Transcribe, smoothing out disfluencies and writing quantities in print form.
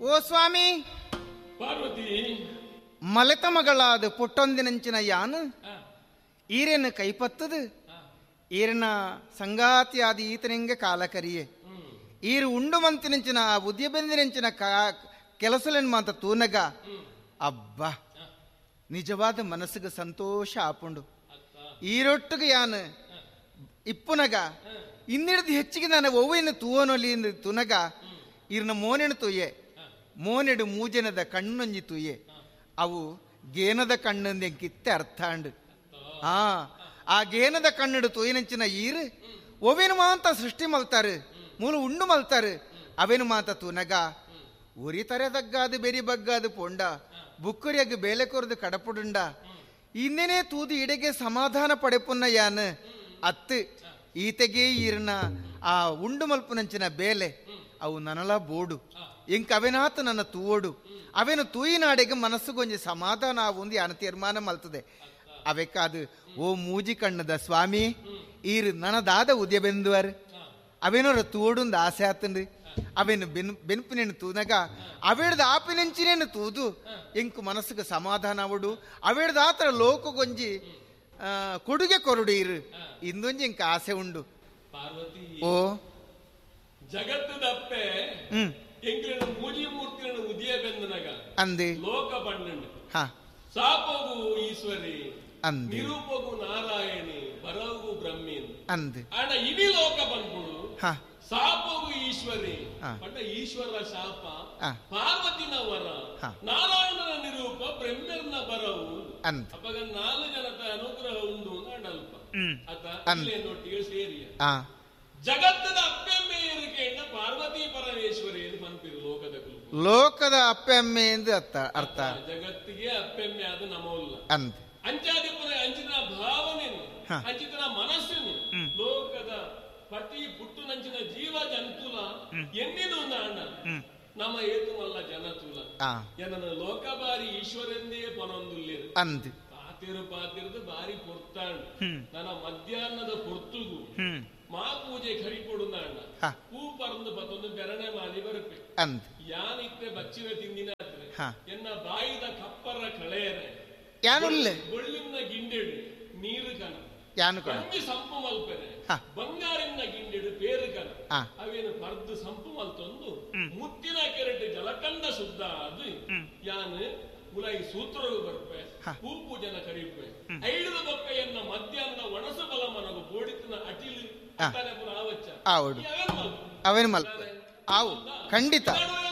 ಓ ಸ್ವಾಮಿ, ಪಾರ್ವತಿ ಮಲೆತ ಮಗಳಾದ ಪುಟ್ಟೊಂದಿನಂಚಿನ ಯಾನು ಈರೇನು ಕೈಪತ್ತದು ಈರಿನ ಸಂಗಾತಿಯಾದ ಈತನಿಂಗೆ ಕಾಲ ಕರಿಯೆ ಈರು ಉಂಡು ಮಂತಿನಂಚಿನ ಉದ್ಯ ಬೆಂದಿನಂಚಿನ ಕೆಲಸಲೇನು ಮಾತ ತೂನಗ ಅಬ್ಬ ನಿಜವಾದ ಮನಸ್ಸಿಗೆ ಸಂತೋಷ ಆಪುಂಡು. ಈರೊಟ್ಟಿಗೆ ಯಾನು ಇಪ್ಪುನಗ ಇನ್ನಿಡ್ದು ಹೆಚ್ಚಿಗೆ ನಾನು ಒವ್ವೇನು ತೂವನೊಲಿ ತುನಗ ಈರ್ನ ಮೋನೆನು ತುಯ್ಯೆ ಮೋನೆಡು ಮೂಜನದ ಕಣ್ಣೊಂಜಿ ತುಯ್ಯೆ ಅವು ಗೇನದ ಕಣ್ಣಂದೆ ಕಿತ್ತೆ ಅರ್ಥ ಅಂಡು. ಆ ಗೇನದ ಕಣ್ಣಿಡು ತುಯ್ಯನಂಚಿನ ಈರು ಒವೇನು ಮಾತ ಸೃಷ್ಟಿ ಮಲ್ತಾರೆ ಮೂಲ ಉಂಡು ಮಲ್ತಾರೆ ಅವೇನು ಮಾತ ತುನಗ ಉರಿತರೆದಗ್ಗಾದು ಬೆರಿ ಬಗ್ಗಾದು ಪೊಂಡ ಬುಕ್ಕುರಿಯಾಗಿ ಬೇಲೆ ಕೊರದು ಕಡಪುಡುಂಡ ಇನ್ನೇನೇ ತೂದು ಇಡೆಗೆ ಸಮಾಧಾನ ಪಡೆಪುನ್ನ ಯಾನು ಅತ್ತು ಈತೆಗೆ ಈರ್ನ ಆ ಉಂಡು ಮಲ್ಪುನಂಚಿನ ಬೇಲೆ ಅವು ನನಲ ಬೋಡು ಇಂಕ ಅವೆನಾತ ನನ್ನ ತೂವೋಡು ಅವೇನು ತೂಯಿನಾಡೆಗೆ ಮನಸ್ಸುಗೊಂಜಿ ಸಮಾಧಾನ ಆವುಂದು ಯಾನ ತೀರ್ಮಾನ ಮಲ್ತದೆ ಅವೆಕ್ಕಾದು ಓ ಮೂಜಿ ಕಣ್ಣದ ಸ್ವಾಮಿ ಈರು ನನದಾದ ಉದ್ಯ ಬೆಂದುವರ್ ಅವೇನೋರ ತೂವಡುಂದು ಆಸೆ ಆತಂದು ಅವೇನು ಬೆನ್ಪಿನೇನು ತೂನಗ ಅವೇಡ್ದ ಆಪಿನೆಂಚಿನೇನು ತೂದು ಇಂಕು ಮನಸ್ಸಿಗೆ ಸಮಾಧಾನ ಅವಡು ಅವೇಡ್ದ ಆತರ ಲೋಕಗೊಂಜಿ ಕೊಡುಗೆ ಕೊರಡು ಇರು ಇಂದೊಂಜಿ ಇಂಕ ಆಸೆ ಉಂಡು. ಪಾರ್ವತಿ ಓ ಜಗತ್ತದಪ್ಪೆ ಎಂಕ್ಲಿನ ಮೂಜಿ ಮೂರ್ತಿನ ಉದಯ ಬೆಂದನಗ ಅಂದೆ ಲೋಕ ಬಣ್ಣಂಡು ಹ ಸಾಪೋಗು ಈಶ್ವರಿ ಅಂದೆ ನಿರೂಪಗು ನಾರಾಯಣಿ ಬರವು ಬ್ರಹ್ಮೀನ್ ಅಂದೆ ಅಣ್ಣ ಇಡೀ ಲೋಕ ಬಂದ್ಬಿಡು ಹ ಸಾಪೋಗು ಈಶ್ವರಿ ಪಂಡ ಈಶ್ವರ ಶಾಪ ಪಾರ್ವತಿನ ವರ ನಾರಾಯಣನ ನಿರೂಪ ಬ್ರಹ್ಮನ ಬರವು ಅಪ್ಪಗ 4 ಜನದ ಅನುಗ್ರಹ ಉಂಡು ನಾಡಲ್ಪ ಅತೊಟ್ಟಿಗೆ ಸೇರಿಯ ಜಗತ್ತದ ಅಪ್ಪೆಮ್ಮೆ ಏರಿಕೆಯಿಂದ ಪಾರ್ವತಿ ಪರಮೇಶ್ವರಿ ಎಂದು ಬಂತಿರು ಲೋಕದ ಅಪ್ಪೆಮ್ಮೆ ಎಂದು ಅರ್ಥ ಜಗತ್ತಿಗೆ ಅಪ್ಪೆಮ್ಮೆ ಅದು ನಮೋಲ್ಲ ಅಂತ ಅಂಚಾದಿಪದ ಅಂಚಿನ ಭಾವನೆನು ಅಂಚಿನ ಮನಸ್ಸನ್ನು ಲೋಕದ ಪತಿ ಪುಟ್ಟು ನಂಚಿನ ಜೀವ ಜಂತುಲ ಎನ್ನಿದು ಅಣ್ಣ ನಮ್ಮ ಏತುಮಲ್ಲ ಜನತುಲ ಎನ್ನ ಲೋಕ ಬಾರಿ ಈಶ್ವರೆಂದೇ ಪನೊಂದುಲ್ಲೇರು ಅಂದ್ ಪಾತಿರದು ಬಾರಿ ಪೊರ್ತಾಂಡು ನನ್ನ ಮಧ್ಯಾಹ್ನದ ಪೊರ್ತುಗು ಮಾ ಪೂಜೆ ಕರಿಕೊಡುದ ಅಣ್ಣ ಹೂ ಪರಂದು ಬತ್ತೊಂದು ಬೆರಣೆ ಮಾಡಿ ಬರುಪೆ ಯಾನಿತ್ತೆ ಬಚ್ಚಿನ ತಿಂದಿನ ಎನ್ನ ಬಾಯಿದ ಕಪ್ಪರ ಕಳೆಯರೆ ಗೊಳ್ಳಿನ ಗಿಂಡೆಡು ನೀರು ಕಣ ಕಂಜಿ ಸಂಪು ಮಲ್ಪೆನೆ ಬಂಗಾರಿನ ಗಿಂಡೆಡು ಪೇರು ಕಣ ಅವೇನು ಪರ್ದು ಸಂಪು ಮಲ್ತೊಂದು ಮುತ್ತಿನ ಕೆರೆಟ್ ಜಲಕಂಡ ಶುದ್ಧ ಅದು ಯಾನು ಮುಲೈ ಸೂತ್ರವು ಬರ್ಪೆ ಹೂ ಪೂಜನ ಕರಿಪೆ 5 ಬೊಕ್ಕೆಯನ್ನ ಮಧ್ಯಾಹ್ನ ಒಣಸು ಬಲ ಮನಗು ಬೋಡಿತಿನ ಅಟಿಲು ಅವಚ್ಚ ಅವೇನು ಮಲ್ಪ ಅವು ಖಂಡಿತ